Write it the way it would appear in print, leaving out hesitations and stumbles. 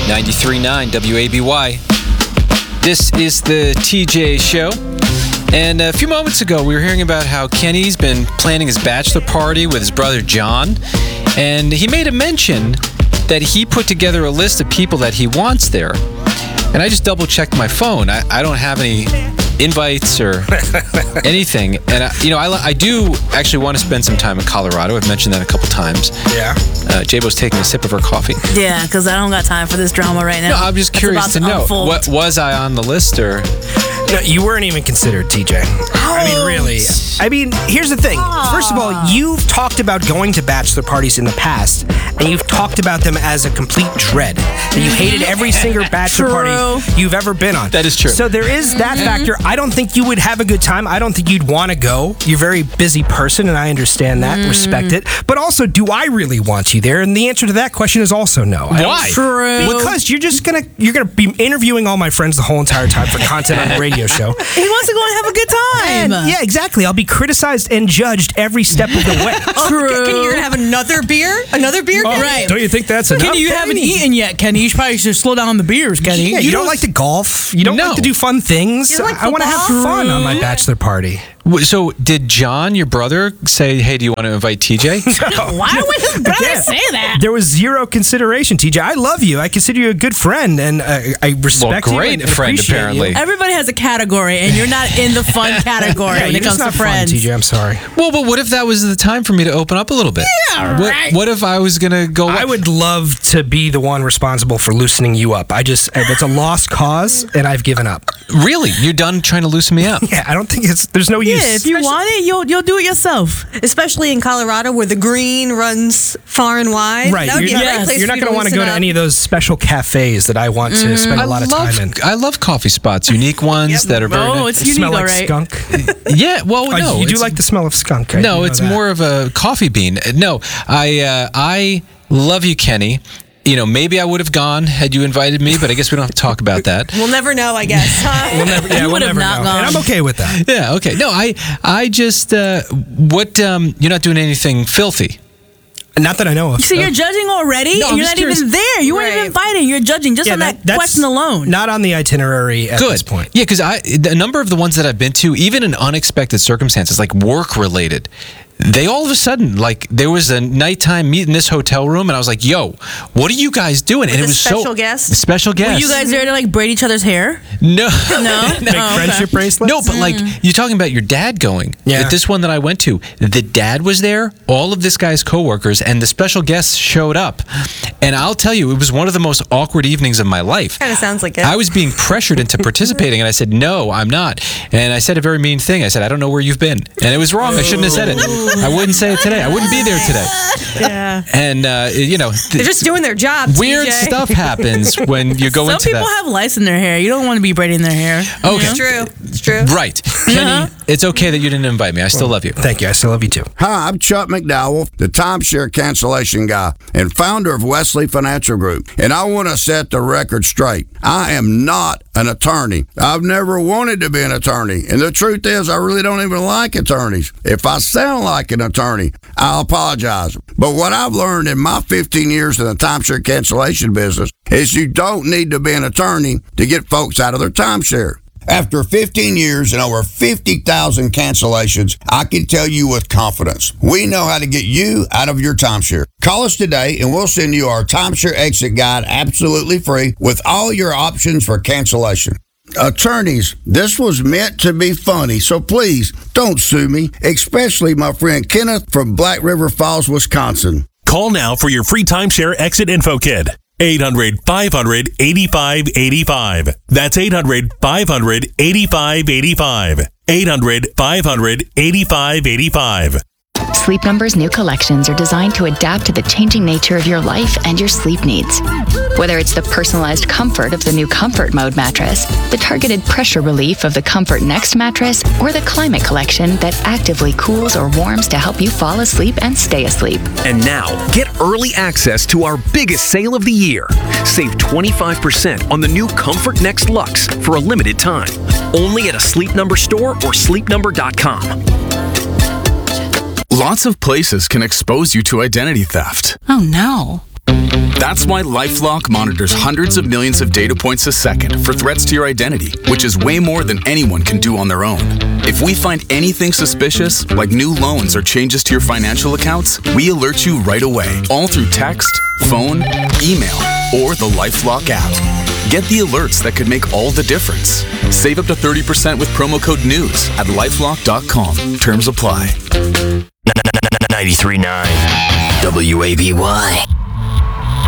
93.9 WABY. This is the TJ Show. And a few moments ago, we were hearing about how Kenny's been planning his bachelor party with his brother John. And he made a mention that he put together a list of people that he wants there. And I just double-checked my phone. I don't have any invites or anything. And, I do actually want to spend some time in Colorado. I've mentioned that a couple times. Yeah. J-Bo's taking a sip of her coffee. Yeah, because I don't got time for this drama right now. No, I'm just curious to know. What was I on the list or... No, you weren't even considered, TJ. I mean, really. I mean, here's the thing. First of all, you've talked about going to bachelor parties in the past, and you've talked about them as a complete dread. That you hated every single bachelor party you've ever been on. That is true. So there is that factor. I don't think you would have a good time. I don't think you'd want to go. You're a very busy person, and I understand that, respect it. But also, do I really want you there? And the answer to that question is also no. Why? True. Because you're gonna be interviewing all my friends the whole entire time for content on the radio show. He wants to go and have a good time. And, yeah, exactly. I'll be criticized and judged every step of the way. True. Kenny, you're going to have another beer? Another beer? Oh, Right. Don't you think that's enough? Kenny, you haven't eaten yet, Kenny. You probably should slow down on the beers, Kenny. Yeah, you don't like to golf. You don't like to do fun things. like I want to have football? fun on my bachelor party. So did John, your brother, say, hey, do you want to invite TJ? Why would his brother say that? There was zero consideration, TJ. I love you. I consider you a good friend, and I respect you. Great and friend, appreciate apparently. you. Everybody has a category, and you're not in the fun category when you're it comes just not to friends. fun, TJ. I'm sorry. Well, but what if that was the time for me to open up a little bit? Yeah, right. What if I was going to go... I would love to be the one responsible for loosening you up. It's a lost cause, and I've given up. Really? You're done trying to loosen me up? Yeah, I don't think there's no use. Yeah, if you want it, you'll do it yourself. Especially in Colorado where the green runs far and wide. Right. That would be a great place You're not for you going to want to loosen go to up. any of those special cafes that I want to spend a lot of time in. I love coffee spots, unique ones that are very nice. It's unique, Smell like all right. skunk. Yeah, well, no. You do like the smell of skunk. I do No, know it's that. more of a coffee bean. No, I love you, Kenny. You know, maybe I would have gone had you invited me, but I guess we don't have to talk about that. We'll never know, I guess. We'll never, You we'll would have never not know. gone. And I'm okay with that. Yeah, okay. No, I just, you're not doing anything filthy. Not that I know of. So you're judging already? No, I'm You're just not even there. You weren't even invited. You're judging just on that that's question alone. Not on the itinerary at this point. Yeah, because a number of the ones that I've been to, even in unexpected circumstances, like work-related, they all of a sudden, like, there was a nighttime meet in this hotel room, and I was like, yo, what are you guys doing? And With it a was special guest? Special guest. Were you guys there to like braid each other's hair? No. No? Make friendship bracelets? No, but like, you're talking about your dad going. Yeah. At this one that I went to, the dad was there, all of this guy's coworkers, and the special guests showed up. And I'll tell you, it was one of the most awkward evenings of my life. Kind of sounds like it. I was being pressured into participating, and I said, no, I'm not. And I said a very mean thing. I said, I don't know where you've been. And it was wrong. I shouldn't have said it. I wouldn't say it today. I wouldn't be there today. Yeah. And, They're just doing their job, weird TJ. stuff happens when you go Some into people that. have lice in their hair. You don't want to be braiding their hair. Okay. It's true. It's true. Right. Kenny, it's okay that you didn't invite me. I still love you. Thank you. I still love you too. Hi, I'm Chuck McDowell, the timeshare cancellation guy and founder of Wesley Financial Group. And I want to set the record straight. I am not an attorney. I've never wanted to be an attorney. And the truth is, I really don't even like attorneys. If I sound like an attorney, I'll apologize. But what I've learned in my 15 years in the timeshare cancellation business is you don't need to be an attorney to get folks out of their timeshare. After 15 years and over 50,000 cancellations, I can tell you with confidence, we know how to get you out of your timeshare. Call us today and we'll send you our timeshare exit guide absolutely free with all your options for cancellation. Attorneys, this was meant to be funny, so please don't sue me, especially my friend Kenneth from Black River Falls, Wisconsin. Call now for your free timeshare exit info kit. 800-500-8585. That's 800-500-8585. 800-500-8585. Sleep Number's new collections are designed to adapt to the changing nature of your life and your sleep needs. Whether it's the personalized comfort of the new Comfort Mode mattress, the targeted pressure relief of the Comfort Next mattress, or the Climate Collection that actively cools or warms to help you fall asleep and stay asleep. And now, get early access to our biggest sale of the year. Save 25% on the new Comfort Next Luxe for a limited time. Only at a Sleep Number store or sleepnumber.com. Lots of places can expose you to identity theft. Oh no. That's why LifeLock monitors hundreds of millions of data points a second for threats to your identity, which is way more than anyone can do on their own. If we find anything suspicious, like new loans or changes to your financial accounts, we alert you right away, all through text, phone, email, or the LifeLock app. Get the alerts that could make all the difference. Save up to 30% with promo code NEWS at LifeLock.com. Terms apply. 93.9 WABY.